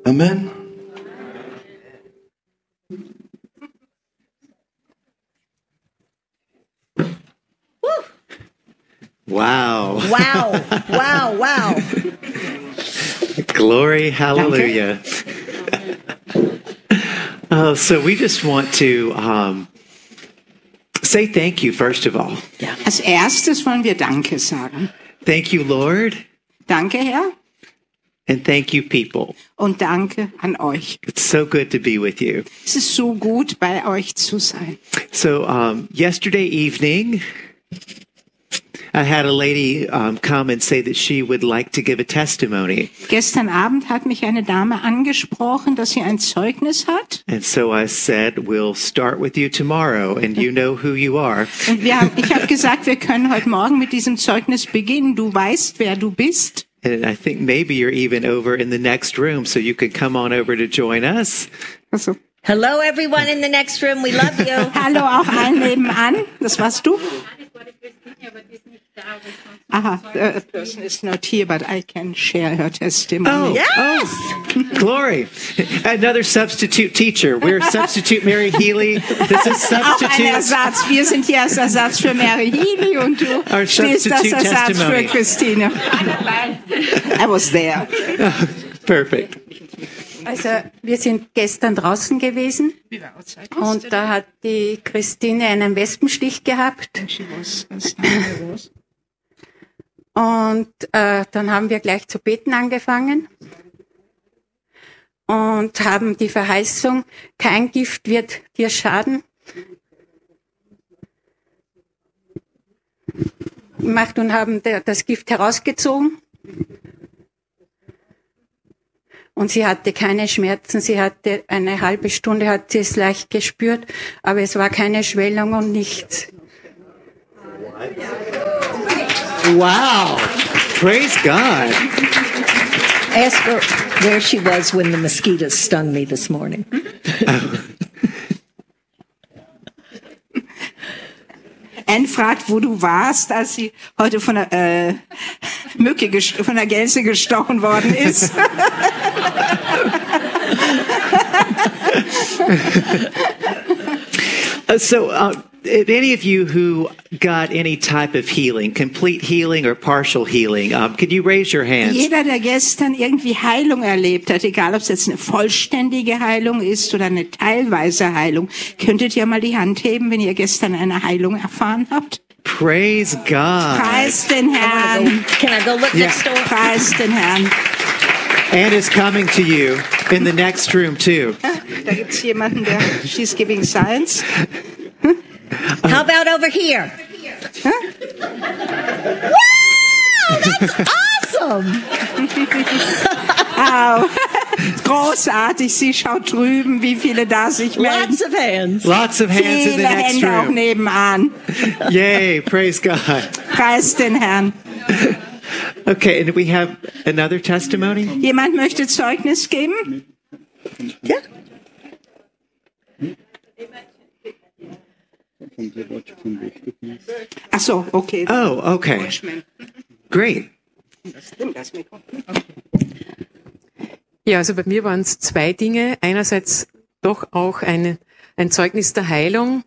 Amen. Wow. Wow, wow, wow. Glory, hallelujah. So we just want to say thank you, first of all. Ja. Als erstes wollen wir Danke sagen. Thank you, Lord, Danke, Herr, and thank you, people. und danke an euch. It's so good to be with you. Es ist so gut, bei euch zu sein. So yesterday evening, I had a lady come and say that she would like to give a testimony. Gestern Abend hat mich eine Dame angesprochen, dass sie ein Zeugnis hat. And so I said, we'll start with you tomorrow, and you know who you are. Und ich habe gesagt, wir können heute Morgen mit diesem Zeugnis beginnen. Du weißt, wer du bist. And I think maybe you're even over in the next room, so you could come on over to join us. Also, Hello, everyone in the next room. We love you. hallo auch allen nebenan. Das warst du? Aha, a person is not here, but I can share her testimony. Yes. Glory. Another substitute teacher. We're substitute Mary Healy. This is Auch ein substitute. Ersatz. Wir sind hier als Ersatz für Mary Healy und du Our stehst als substitute Ersatz testimony. für Christine. I was there. Perfect. Also wir sind gestern draußen gewesen und da hat die Christine einen Wespenstich gehabt. Und dann haben wir gleich zu beten angefangen und haben die Verheißung, kein Gift wird dir schaden, gemacht und haben das Gift herausgezogen. Und sie hatte keine Schmerzen, sie hatte eine halbe Stunde, hat sie es leicht gespürt, aber es war keine Schwellung und nichts. Wow. Praise God. Ask her where she was when the mosquitoes stung me this morning. Anne fragt, wo du warst, als sie heute von der von der Gelse gestochen worden ist. So, if any of you who got any type of healing, complete healing or partial healing, could you raise your hands? Jeder, der gestern irgendwie Heilung erlebt hat, egal ob es jetzt eine vollständige Heilung ist oder eine teilweise Heilung, könntet ihr mal die Hand heben, wenn ihr gestern eine Heilung erfahren habt? Praise God. Preis den Herrn. Can I go look next door? Preis den Herrn. And is coming to you in the next room too. Da gibt's jemanden, der she's giving signs. How about over here? Wow, that's awesome. Wow. Großartig. Sie schaut drüben, wie viele da sich melden. Lots of hands. Lots of hands in the Viele next Hände auch room. nebenan. Yay, praise God. Preis den Herrn. Okay, and we have another testimony? Jemand möchte Zeugnis geben? Ja. Ach so, okay. Oh, okay. Great. Ja, also bei mir waren es zwei Dinge. Einerseits doch auch ein Zeugnis der Heilung.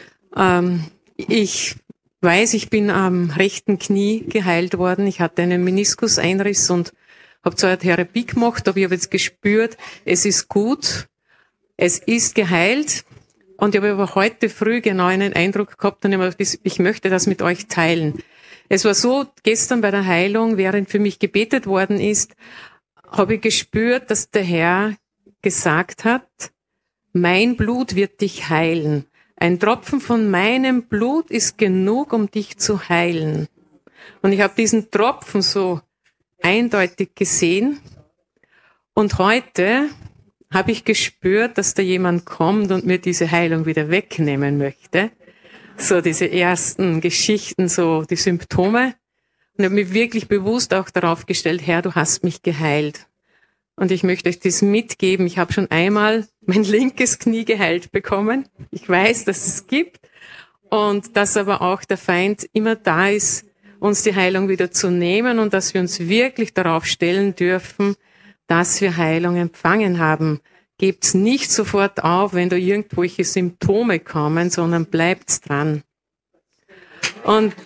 Ich weiß, ich bin am rechten Knie geheilt worden. Ich hatte einen Meniskuseinriss und habe zwar eine Therapie gemacht, aber ich habe jetzt gespürt, es ist gut, es ist geheilt. Und ich habe aber heute früh genau einen Eindruck gehabt und ich möchte das mit euch teilen. Es war so, gestern bei der Heilung, während für mich gebetet worden ist, habe ich gespürt, dass der Herr gesagt hat, mein Blut wird dich heilen. Ein Tropfen von meinem Blut ist genug, um dich zu heilen. Und ich habe diesen Tropfen so eindeutig gesehen. Und heute habe ich gespürt, dass da jemand kommt und mir diese Heilung wieder wegnehmen möchte. So diese ersten Geschichten, so die Symptome. Und ich habe mich wirklich bewusst auch darauf gestellt, Herr, du hast mich geheilt. Und ich möchte euch das mitgeben. Ich habe schon einmal mein linkes Knie geheilt bekommen. Ich weiß, dass es gibt. Und dass aber auch der Feind immer da ist, uns die Heilung wieder zu nehmen und dass wir uns wirklich darauf stellen dürfen, dass wir Heilung empfangen haben. Gebt's nicht sofort auf, wenn da irgendwelche Symptome kommen, sondern bleibt's dran. Und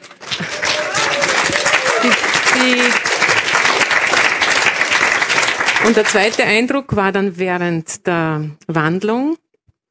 und der zweite Eindruck war dann während der Wandlung.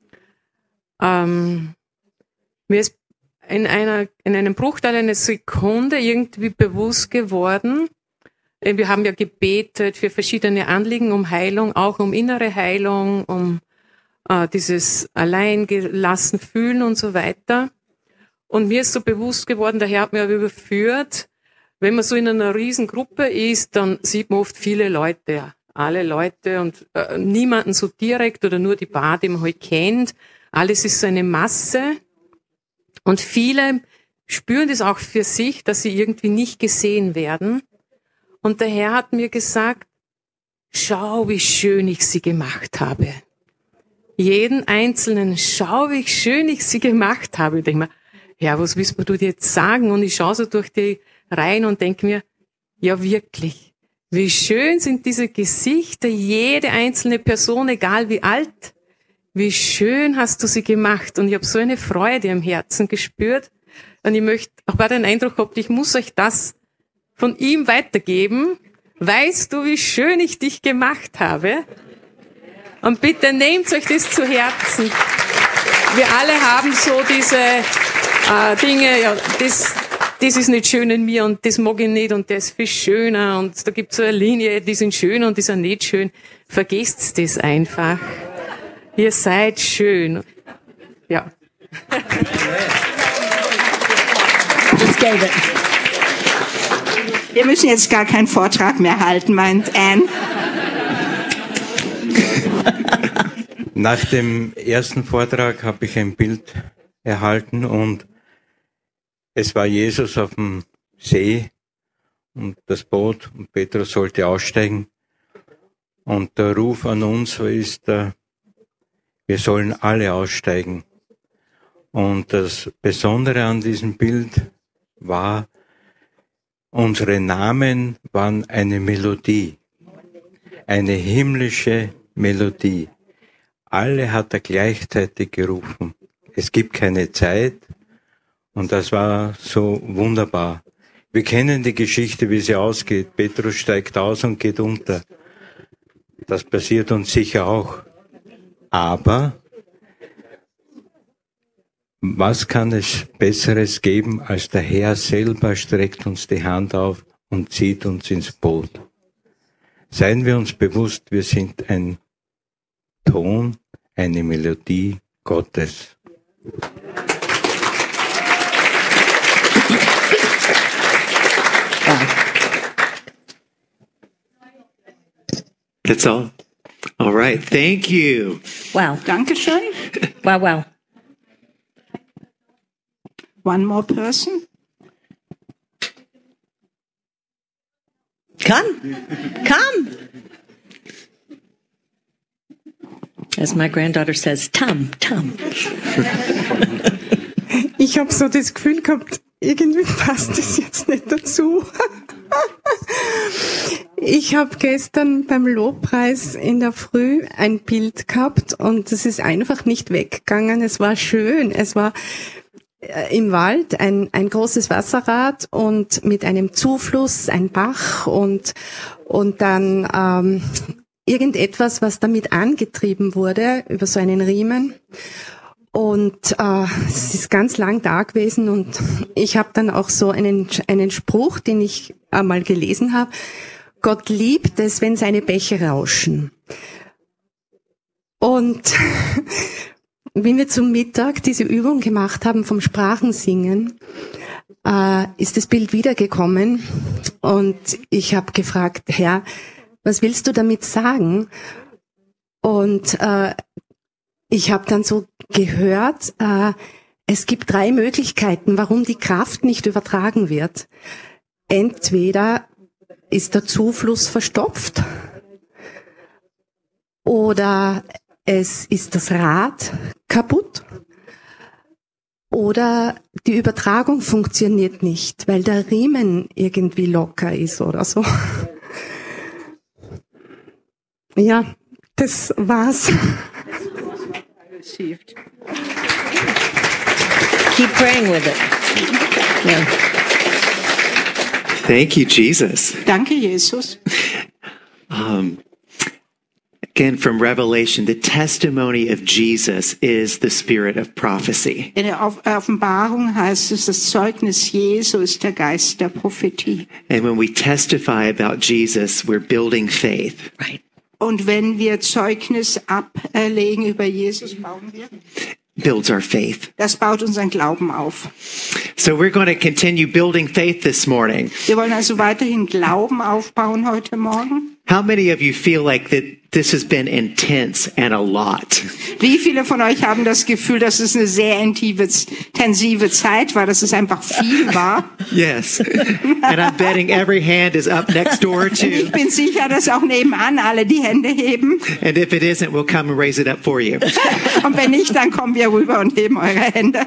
Mir ist in einem Bruchteil einer Sekunde irgendwie bewusst geworden, wir haben ja gebetet für verschiedene Anliegen um Heilung, auch um innere Heilung, um dieses alleingelassen fühlen und so weiter. Und mir ist so bewusst geworden, der Herr hat mir aber überführt, wenn man so in einer Riesengruppe ist, dann sieht man oft viele Leute, alle Leute und niemanden so direkt oder nur die paar, die man halt kennt. Alles ist so eine Masse. Und viele spüren das auch für sich, dass sie irgendwie nicht gesehen werden. Und der Herr hat mir gesagt, schau, wie schön ich sie gemacht habe. Jeden Einzelnen, schau, wie schön ich sie gemacht habe. Ich denke mir, ja, was willst du dir jetzt sagen? Und ich schaue so durch die Reihen und denke mir, ja wirklich, wie schön sind diese Gesichter, jede einzelne Person, egal wie alt. Wie schön hast du sie gemacht. Und ich habe so eine Freude im Herzen gespürt. Und ich möchte, auch bei den Eindruck gehabt, ich muss euch das von ihm weitergeben. Weißt du, wie schön ich dich gemacht habe? Und bitte nehmt euch das zu Herzen. Wir alle haben so diese Dinge, ja, das ist nicht schön in mir und das mag ich nicht und der ist viel schöner und da gibt es so eine Linie, die sind schön und die sind nicht schön. Vergesst das einfach. Ihr seid schön. Ja. Das Gelbe. Wir müssen jetzt gar keinen Vortrag mehr halten, meint Anne. Nach dem ersten Vortrag habe ich ein Bild erhalten und es war Jesus auf dem See und das Boot und Petrus sollte aussteigen. Und der Ruf an uns ist, wir sollen alle aussteigen. Und das Besondere an diesem Bild war, unsere Namen waren eine Melodie, eine himmlische Melodie. Alle hat er gleichzeitig gerufen. Es gibt keine Zeit. Und das war so wunderbar. Wir kennen die Geschichte, wie sie ausgeht. Petrus steigt aus und geht unter. Das passiert uns sicher auch. Aber was kann es Besseres geben, als der Herr selber streckt uns die Hand auf und zieht uns ins Boot? Seien wir uns bewusst, wir sind ein Ton, eine Melodie Gottes. That's all. All right. Thank you. Wow. Dankeschön. Wow, wow. One more person. Come. As my granddaughter says, Tom. Ich habe so das Gefühl gehabt, irgendwie passt das jetzt nicht dazu. Ich habe gestern beim Lobpreis in der Früh ein Bild gehabt und es ist einfach nicht weggegangen. Es war schön. Es war im Wald ein großes Wasserrad und mit einem Zufluss, ein Bach und dann irgendetwas, was damit angetrieben wurde über so einen Riemen. Und es ist ganz lang da gewesen und ich habe dann auch so einen Spruch, den ich einmal gelesen habe. Gott liebt es, wenn seine Bäche rauschen. Und wenn wir zum Mittag diese Übung gemacht haben vom Sprachensingen, ist das Bild wiedergekommen und ich habe gefragt, Herr, was willst du damit sagen? Und ich habe dann so gehört, es gibt 3 Möglichkeiten, warum die Kraft nicht übertragen wird. Entweder ist der Zufluss verstopft oder es ist das Rad kaputt oder die Übertragung funktioniert nicht, weil der Riemen irgendwie locker ist oder so. Ja, das war's. Keep praying with it. Yeah. Thank you, Jesus. Danke, Jesus. Again, from Revelation, the testimony of Jesus is the spirit of prophecy. In der Offenbarung heißt es, das Zeugnis Jesu ist der Geist der Prophetie. And when we testify about Jesus, we're building faith. Right. Und wenn wir Zeugnis ablegen über Jesus, bauen wir. Builds our faith. Das baut unseren Glauben auf. So we're going to continue building faith this morning. Wir wollen also weiterhin Glauben aufbauen heute Morgen. How many of you feel like that this has been intense and a lot? Wie viele von euch haben das Gefühl, dass es eine sehr intensive Zeit war, dass es einfach viel war? Yes. And I'm betting every hand is up next door Und ich too. bin sicher, dass auch nebenan alle die Hände heben. And if it isn't, we'll come and raise it up for you. Und wenn nicht, dann kommen wir rüber und heben eure Hände.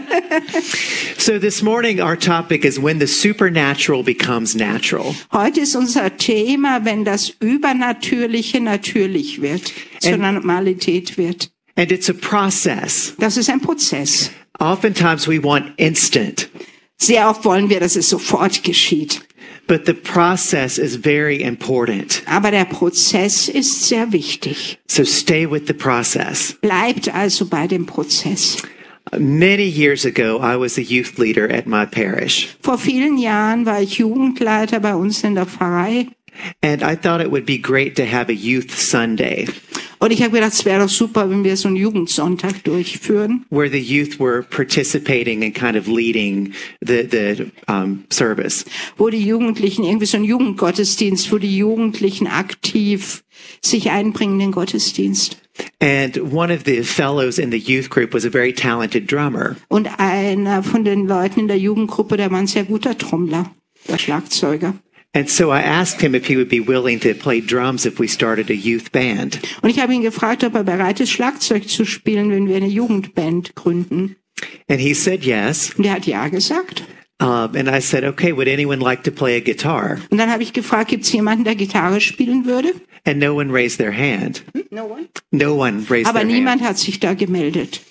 So this morning, our topic is when the supernatural becomes natural. Heute ist unser Thema, wenn das Übernatürliche natürlich wird, zur Normalität wird. And it's a process. Das ist ein Prozess. Oftentimes we want instant, Sehr oft wollen wir, dass es sofort geschieht. but the process is very important. Aber der Prozess ist sehr wichtig. So stay with the process. Bleibt also bei dem Prozess. Many years ago, I was a youth leader at my parish, Vor vielen Jahren war ich Jugendleiter bei uns in der Pfarrei. and I thought it would be great to have a youth Sunday Und ich habe gedacht, es wäre doch super, wenn wir so einen Jugendsonntag durchführen, where the youth were participating and kind of leading the service. wo die Jugendlichen, irgendwie so ein Jugendgottesdienst, wo die Jugendlichen aktiv sich einbringen in den Gottesdienst. And one of the fellows in the youth group was a very talented drummer. Und einer von den Leuten in der Jugendgruppe, der war ein sehr guter Trommler, der Schlagzeuger. And so I asked him if he would be willing to play drums if we started a youth band. Und ich habe ihn gefragt, ob er bereit ist, Schlagzeug zu spielen, wenn wir eine Jugendband gründen. And he said yes. Und er hat ja gesagt. And I said, okay, would anyone like to play a guitar? Und dann habe ich gefragt, gibt es jemanden, der Gitarre spielen würde? And no one raised their hand. No one. No one raised Aber their niemand hand. hat sich da gemeldet.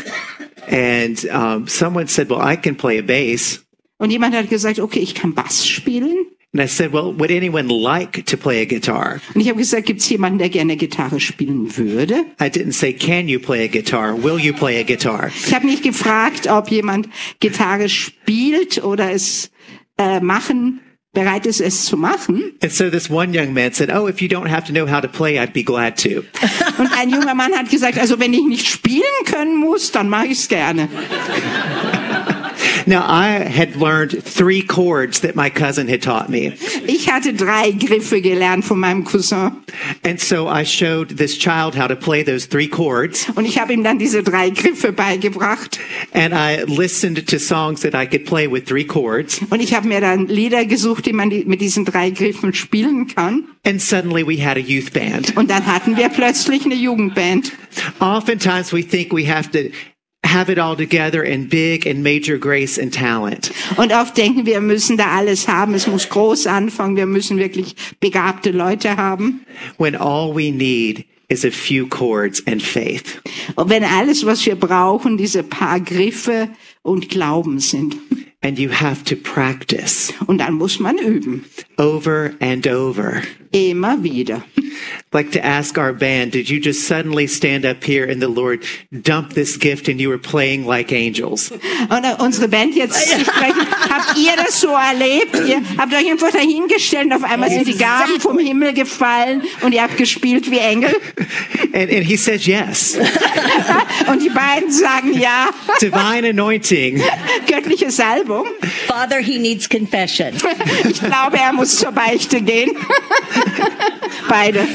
And someone said, well, I can play a bass. Und jemand hat gesagt, okay, ich kann Bass spielen. And I said, well, would anyone like to play a guitar? Und ich habe gesagt, gibt es jemanden, der gerne Gitarre spielen würde? I didn't say, can you play a guitar? Will you play a guitar? Ich habe nicht gefragt, ob jemand Gitarre spielt oder es bereit ist, es zu machen. And so this one young man said, oh, if you don't have to know how to play, I'd be glad to. Und ein junger Mann hat gesagt, also wenn ich nicht spielen können muss, dann mache ich es gerne. Now, I had learned 3 chords that my cousin had taught me. Ich hatte 3 Griffe gelernt von meinem Cousin. And so I showed this child how to play those 3 chords. Und ich habe ihm dann diese 3 Griffe beigebracht. And I listened to songs that I could play with 3 chords. Und ich habe mir dann Lieder gesucht, die man mit diesen 3 Griffen spielen kann. And suddenly we had a youth band. Und dann hatten wir plötzlich eine Jugendband. Oftentimes we think we have to have it all together in big and major grace and talent. Und oft denken wir müssen da alles haben. Es muss groß anfangen. Wir müssen wirklich begabte Leute haben. When all we need is a few chords and faith. Und wenn alles, was wir brauchen, diese paar Griffe und Glauben sind. And you have to practice Und dann muss man üben. over and over. Immer wieder. I'd like to ask our band, did you just suddenly stand up here and the Lord dumped this gift and you were playing like angels? Und unsere Band jetzt zu sprechen, habt ihr das so erlebt? Ihr habt euch einfach dahingestellt und auf einmal sind die Gaben vom Himmel gefallen und ihr habt gespielt wie Engel? And he says yes. Und die beiden sagen ja. Divine anointing. Göttliche Salbung. Father, he needs confession. Ich glaube, er muss zur Beichte gehen. Beide.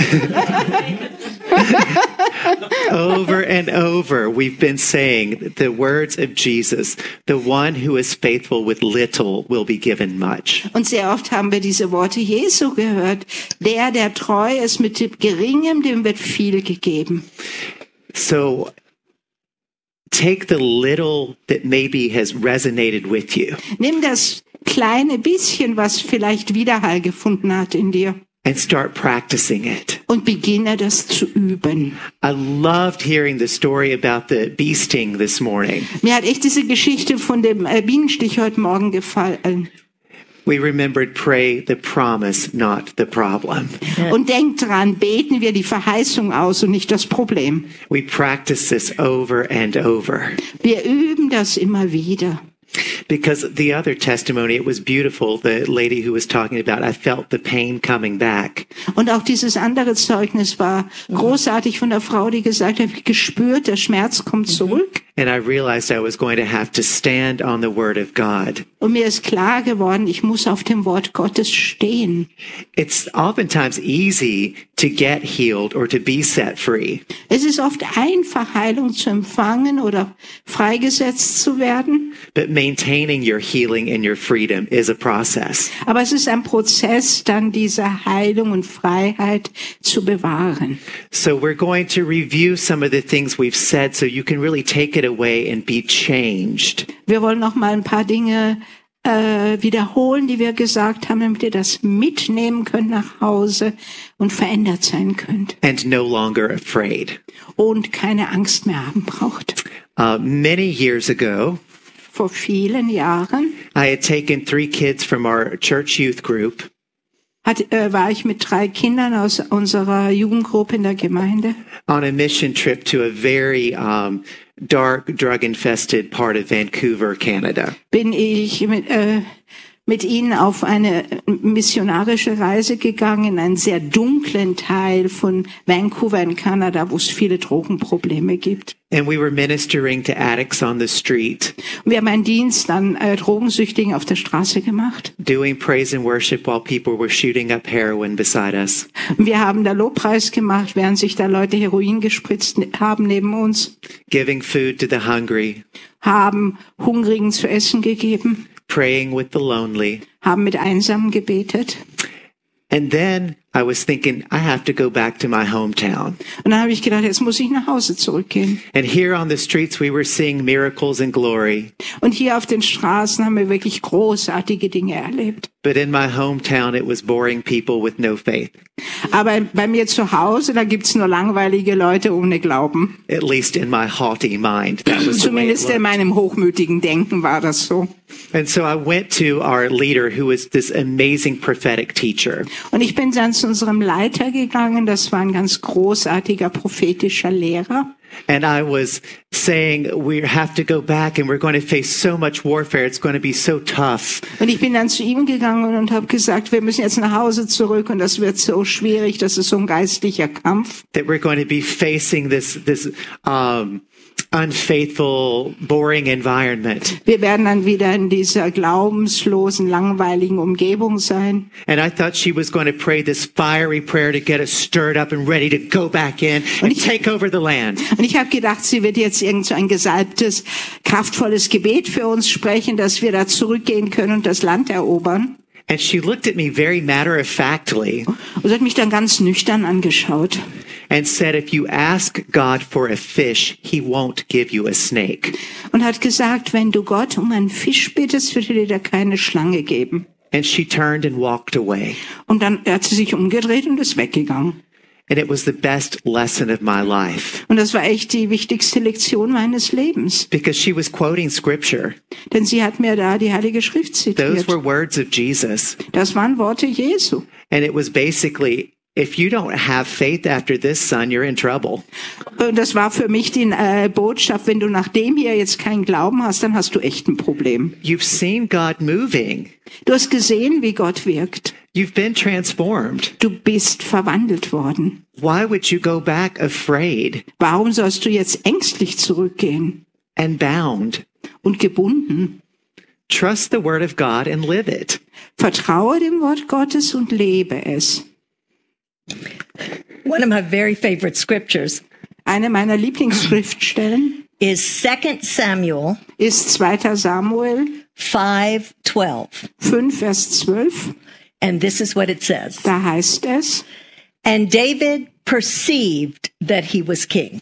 Over and over, we've been saying the words of Jesus. The one who is faithful with little will be given much. Und sehr oft haben wir diese Worte Jesu gehört. Der treu ist mit dem Geringem, dem wird viel gegeben. So take the little that maybe has resonated with you Nimm das kleine bisschen, was vielleicht Widerhall gefunden hat in dir. and start practicing it. und beginne das zu üben. I loved hearing the story about the bee sting this morning. Mir hat echt diese Geschichte von dem Bienenstich heute Morgen gefallen. We remembered pray the promise, not the problem. Und denkt dran, beten wir die Verheißung aus und nicht das Problem. We practice this over and over. Wir üben das immer wieder. Because the other testimony, it was beautiful. The lady who was talking about, I felt the pain coming back. Und auch dieses andere Zeugnis war großartig von der Frau, die gesagt hat, ich habe gespürt, der Schmerz kommt zurück. And I realized I was going to have to stand on the word of God. Und mir ist klar geworden, ich muss auf dem Wort Gottes stehen. It's oftentimes easy to get healed or to be set free. Es ist oft einfach, Heilung zu empfangen oder freigesetzt zu werden. But maintaining your healing and your freedom is a process. Aber es ist ein Prozess, dann diese Heilung und Freiheit zu bewahren. So we're going to review some of the things we've said so you can really take it away and be changed. Wir wollen noch mal ein paar Dinge wiederholen, die wir gesagt haben, damit ihr das mitnehmen könnt nach Hause und verändert sein könnt. And no longer afraid. Und keine Angst mehr haben braucht. Many years ago, Vor vielen Jahren I had taken 3 kids from our church youth group war ich mit 3 Kindern aus unserer Jugendgruppe in der Gemeinde on a mission trip to a very dark, drug-infested part of Vancouver, Canada. bin ich mit ihnen auf eine missionarische Reise gegangen in einen sehr dunklen Teil von Vancouver in Kanada, wo es viele Drogenprobleme gibt. And we were ministering to addicts on the street, Und wir haben einen Dienst an Drogensüchtigen auf der Straße gemacht. doing praise and worship while people were shooting up heroin beside us, Und wir haben da Lobpreis gemacht, während sich da Leute Heroin gespritzt haben neben uns, giving food to the hungry, haben Hungrigen zu essen gegeben, praying with the lonely. haben mit Einsamen gebetet. And then I was thinking, I have to go back to my hometown. Und dann habe ich gedacht, jetzt muss ich nach Hause zurückgehen. And here on the streets, we were seeing miracles and glory. Und hier auf den Straßen haben wir wirklich großartige Dinge erlebt. But in my hometown, it was boring people with no faith. Aber bei mir zu Hause, da gibt's nur langweilige Leute ohne Glauben. At least in my haughty mind, that was the way it Zumindest in looked. meinem hochmütigen Denken war das so. And so I went to our leader, who is this amazing prophetic teacher. Und ich bin dann zu unserem Leiter gegangen. Das war ein ganz großartiger prophetischer Lehrer. And I was saying, we have to go back and we're going to face so much warfare. It's going to be so tough. Und ich bin dann zu ihm gegangen und habe gesagt, wir müssen jetzt nach Hause zurück und das wird so schwierig, das ist so ein geistlicher Kampf. That we're going to be facing this unfaithful, boring environment. Wir werden dann wieder in dieser glaubenslosen, langweiligen Umgebung sein. And I thought she was going to pray this fiery prayer to get us stirred up and ready to go back in and take over the land. Und ich habe gedacht, sie wird jetzt irgend so ein gesalbtes, kraftvolles Gebet für uns sprechen, dass wir da zurückgehen können und das Land erobern. And she looked at me very matter-of-factly Und sie hat mich dann ganz nüchtern angeschaut and said, if you ask God for a fish, he won't give you a snake. und hat gesagt, wenn du Gott um einen Fisch bittest, wird er dir keine Schlange geben. And she turned and walked away. Und dann hat sie sich umgedreht und ist weggegangen. And it was the best lesson of my life Und das war echt die wichtigste Lektion meines Lebens. because she was quoting scripture. Denn sie hat mir da die Heilige Schrift Those zitiert. were words of Jesus. Das waren Worte Jesu. And it was basically, if you don't have faith after this, son, you're in trouble. Und das war für mich die Botschaft, wenn du nach dem hier jetzt keinen Glauben hast, dann hast du echt ein Problem. You've seen God moving. Du hast gesehen, wie Gott wirkt. You've been transformed. Du bist verwandelt worden. Why would you go back afraid Warum sollst du jetzt ängstlich zurückgehen and bound? und gebunden? Trust the word of God and live it. Vertraue dem Wort Gottes und lebe es. One of my very favorite scriptures Eine meiner Lieblingsschriftstellen is 2 Samuel ist 2. Samuel 5:12. 5, Vers 12. And this is what it says. Da heißt es, And David perceived that he was king.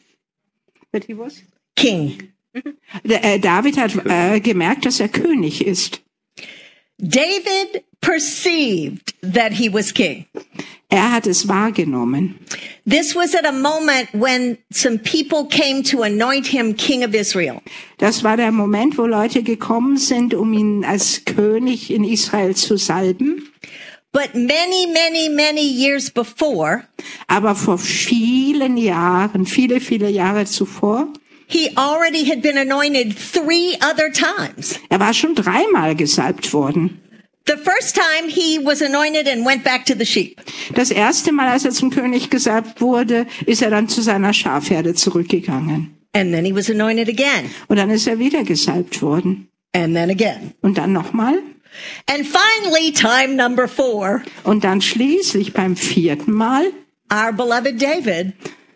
King. David hat gemerkt, dass er König ist. David perceived that he was king. Er hat es wahrgenommen. This was at a moment when some people came to anoint him king of Israel. Das war der Moment, wo Leute gekommen sind, um ihn als König in Israel zu salben. But many, many, many years before, Aber vor vielen Jahren, viele Jahre zuvor, he already had been anointed 3 other times. er war schon 3-mal gesalbt worden. The first time he was anointed and went back to the sheep. Das erste Mal, als er zum König gesalbt wurde, ist er dann zu seiner Schafherde zurückgegangen. And then he was anointed again. Und dann ist er wieder gesalbt worden. And then again. Und dann nochmal. And finally, time number 4, Und dann schließlich beim 4. Mal our beloved David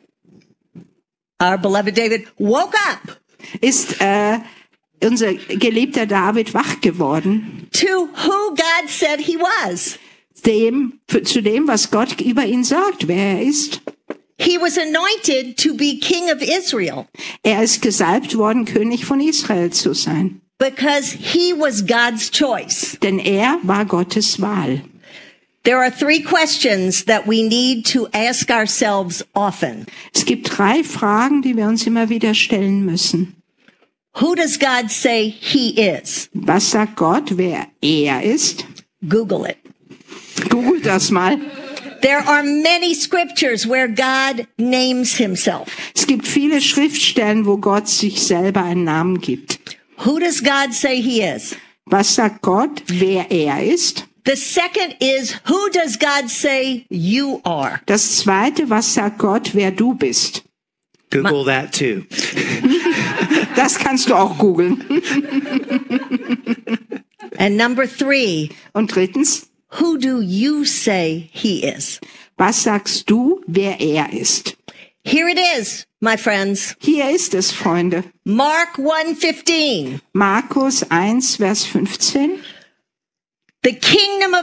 woke up ist unser geliebter David wach geworden. to who God said he was. Zu dem, was Gott über ihn sagt, wer er ist. He was anointed to be king of Israel Er ist gesalbt worden, König von Israel zu sein. because he was God's choice. Denn er war Gottes Wahl. There are 3 questions that we need to ask ourselves often. Es gibt 3 Fragen, die wir uns immer wieder stellen müssen. Who does God say he is? Was sagt Gott, wer er ist? Google it. Googelt das mal. There are many scriptures where God names himself. Es gibt viele Schriftstellen, wo Gott sich selber einen Namen gibt. Who does God say he is? Was sagt Gott, wer er ist? The second is, who does God say you are? Das zweite, was sagt Gott, wer du bist? Google that too. Das kannst du auch googeln. And number 3, Und drittens, who do you say he is? was sagst du, wer er ist? Here it is, my friends. Hier ist es, Freunde. Mark 1:15. Markus 1, Vers 15. The kingdom of